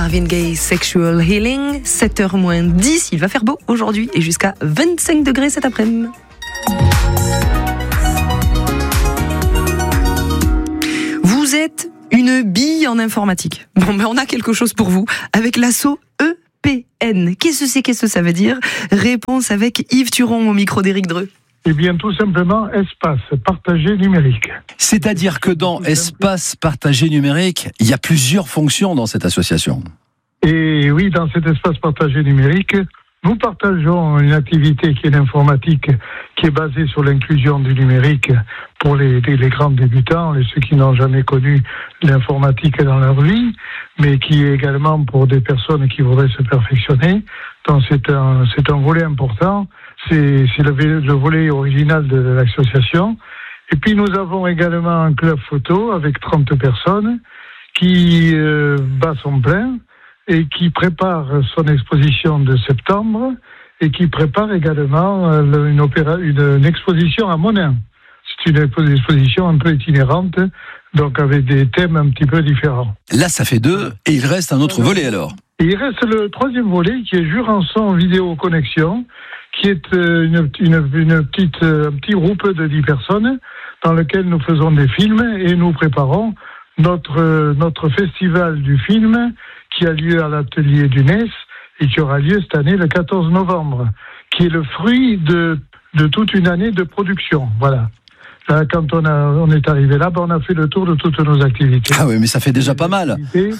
Marvin Gaye, Sexual Healing, 7h-10, il va faire beau aujourd'hui et jusqu'à 25 degrés cet après-midi. Vous êtes une bille en informatique. Bon, mais on a quelque chose pour vous avec l'assaut EPN. Qu'est-ce que ça veut dire? Réponse avec Yves Thuron au micro d'Éric Dreux. Eh bien, tout simplement, espace partagé numérique. C'est-à-dire que dans espace partagé numérique, il y a plusieurs fonctions dans cette association. Et oui, dans cet espace partagé numérique, nous partageons une activité qui est l'informatique, qui est basée sur l'inclusion du numérique pour les grands débutants, ceux qui n'ont jamais connu l'informatique dans leur vie, mais qui est également pour des personnes qui voudraient se perfectionner. Donc c'est un volet important, c'est le volet original de l'association. Et puis nous avons également un club photo avec 30 personnes qui bat son plein et qui prépare son exposition de septembre et qui prépare également une exposition à Monin. C'est une exposition un peu itinérante, donc avec des thèmes un petit peu différents. Là, ça fait 2, et il reste un autre volet alors. Et il reste le troisième volet qui est Jurançon Vidéo Connexion, qui est un petit groupe de 10 personnes dans lequel nous faisons des films et nous préparons notre festival du film qui a lieu à l'atelier du NES et qui aura lieu cette année le 14 novembre, qui est le fruit de toute une année de production. Voilà. Là, quand on est arrivé là, on a fait le tour de toutes nos activités. Ah oui, mais ça fait déjà pas mal.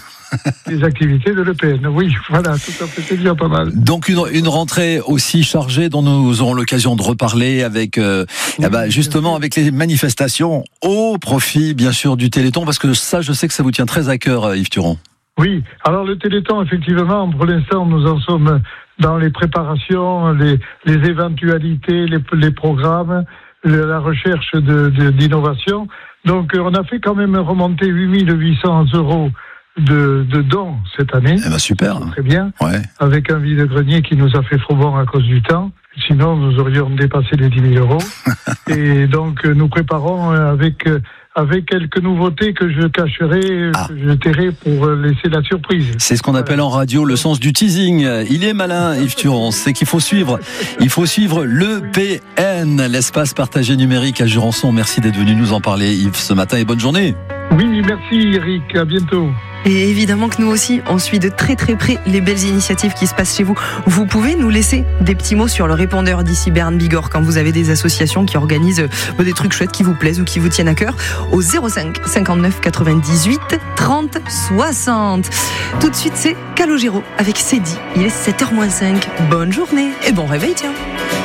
Les activités de l'EPN. Oui, voilà, tout à fait, c'est déjà pas mal. Donc une rentrée aussi chargée dont nous aurons l'occasion de reparler avec justement avec les manifestations au profit bien sûr du Téléthon, parce que ça, je sais que ça vous tient très à cœur, Yves Thuron. Oui, alors le Téléthon, effectivement, pour l'instant, nous en sommes dans les préparations, les éventualités, les programmes, la recherche d'innovation. Donc, on a fait quand même remonter 8 800 € de dons cette année. Eh ben super. Très bien. Ouais. Avec un vide-grenier qui nous a fait faux bon à cause du temps. Sinon, nous aurions dépassé les 10 000 €. Et donc, nous préparons avec quelques nouveautés que je cacherai, que je tairai pour laisser la surprise. C'est ce qu'on appelle en radio le sens du teasing. Il est malin, Yves Thuron. C'est qu'il faut suivre. Il faut suivre l'EPN, l'espace partagé numérique à Jurançon. Merci d'être venu nous en parler, Yves, ce matin, et bonne journée. Oui, merci Eric. À bientôt. Et évidemment que nous aussi, on suit de très très près les belles initiatives qui se passent chez vous. Vous pouvez nous laisser des petits mots sur le répondeur d'ici Berne Bigorre quand vous avez des associations qui organisent des trucs chouettes qui vous plaisent ou qui vous tiennent à cœur au 05 59 98 30 60. Tout de suite, c'est Calogero avec Cédie. Il est 7h-5. Bonne journée et bon réveil, tiens.